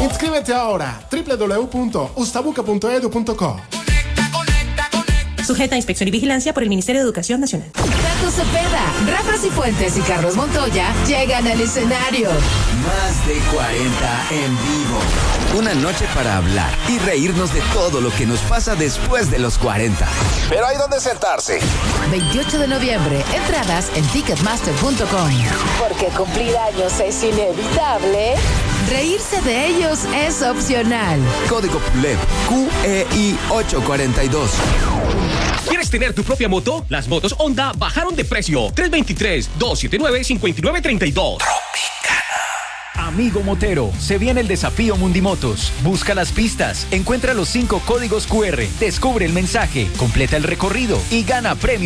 Inscríbete ahora, www.ustabuca.edu.co. Sujeta a inspección y vigilancia por el Ministerio de Educación Nacional. Tato Cepeda, Rafa Cifuentes y Carlos Montoya llegan al escenario. Más de 40 en vivo. Una noche para hablar y reírnos de todo lo que nos pasa después de los 40. Pero hay donde sentarse. 28 de noviembre, entradas en ticketmaster.com. Porque cumplir años es inevitable. Reírse de ellos es opcional. Código PULEP QEI 842. ¿Quieres tener tu propia moto? Las motos Honda bajaron de precio. 323-279-5932. Amigo motero, se viene el desafío Mundimotos. Busca las pistas, encuentra los 5 códigos QR, descubre el mensaje, completa el recorrido y gana premios.